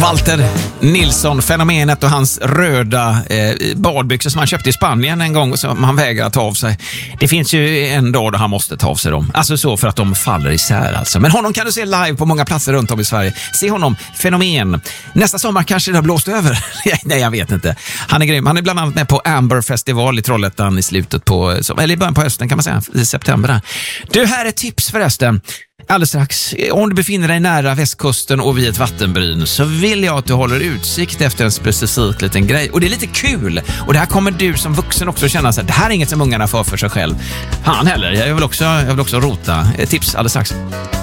Walter Nilsson, fenomenet och hans röda badbyxor som han köpte i Spanien en gång som han vägrar ta av sig. Det finns ju en dag då han måste ta av sig dem. Alltså så för att de faller isär alltså. Men honom kan du se live på många platser runt om i Sverige. Se honom, fenomen. Nästa sommar kanske det har blåst över. Nej, jag vet inte. Han är grym. Han är bland annat med på Amber Festival i Trollhättan i slutet på, eller i början på hösten kan man säga, i september. Du, här är tips förresten. Alldeles strax, om du befinner dig nära västkusten och vid ett vattenbryn så vill jag att du håller utsikt efter en specifik liten grej. Och det är lite kul. Och det här kommer du som vuxen också känna så här, det här är inget som ungarna får för sig själv. Han heller, jag vill också rota. Tips alldeles strax.